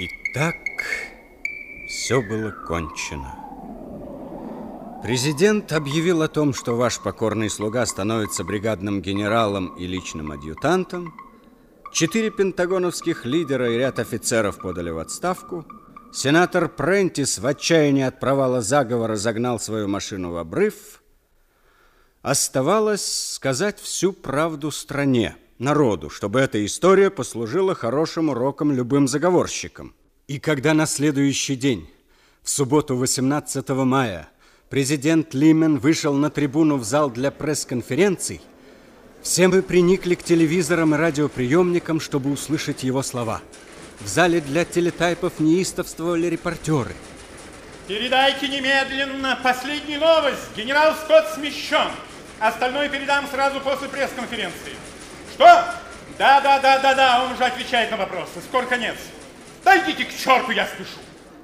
Итак, все было кончено. Президент объявил о том, что ваш покорный слуга становится бригадным генералом и личным адъютантом. 4 пентагоновских лидера и ряд офицеров подали в отставку. Сенатор Прентис в отчаянии от провала заговора загнал свою машину в обрыв. Оставалось сказать всю правду стране, народу, чтобы эта история послужила хорошим уроком любым заговорщикам. И когда на следующий день, в субботу 18 мая, президент Лимен вышел на трибуну в зал для пресс-конференций, все мы приникли к телевизорам и радиоприемникам, чтобы услышать его слова. В зале для телетайпов неистовствовали репортеры. Передайте немедленно последнюю новость. Генерал Скотт смещен. Остальное передам сразу после пресс-конференции. Что? Да, он уже отвечает на вопросы. Скоро конец. Да идите к черту, я спешу.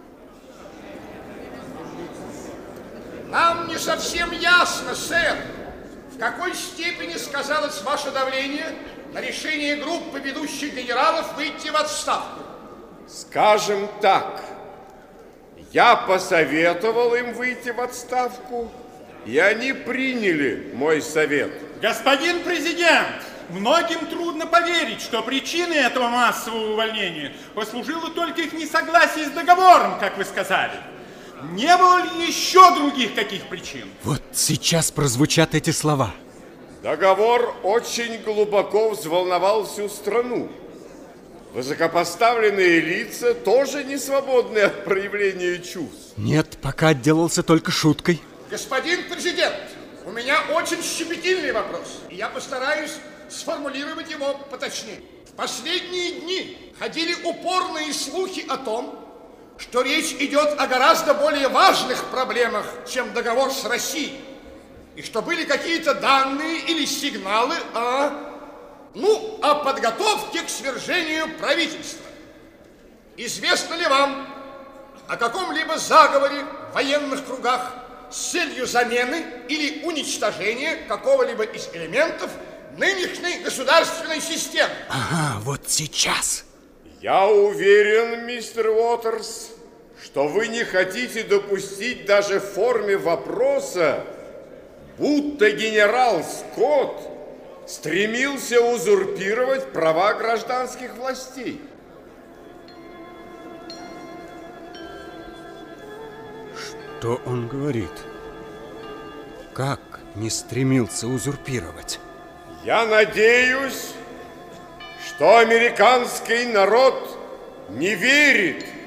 Нам не совсем ясно, сэр, в какой степени сказалось ваше давление на решение группы ведущих генералов выйти в отставку. Скажем так, я посоветовал им выйти в отставку, и они приняли мой совет. Господин президент, многим трудно поверить, что причиной этого массового увольнения послужило только их несогласие с договором, как вы сказали. Не было ли еще других каких причин? Вот сейчас прозвучат эти слова. Договор очень глубоко взволновал всю страну. Высокопоставленные лица тоже не свободны от проявления чувств. Нет, пока отделался только шуткой. Господин президент, у меня очень щепетильный вопрос, и я постараюсь сформулировать его поточнее. В последние дни ходили упорные слухи о том, что речь идет о гораздо более важных проблемах, чем договор с Россией, и что были какие-то данные или сигналы о подготовке к свержению правительства. Известно ли вам о каком-либо заговоре в военных кругах с целью замены или уничтожения какого-либо из элементов нынешней государственной системы? Ага, вот сейчас. Я уверен, мистер Уотерс, что вы не хотите допустить даже в форме вопроса, будто генерал Скотт стремился узурпировать права гражданских властей. Что он говорит? Как не стремился узурпировать? Я надеюсь, что американский народ не верит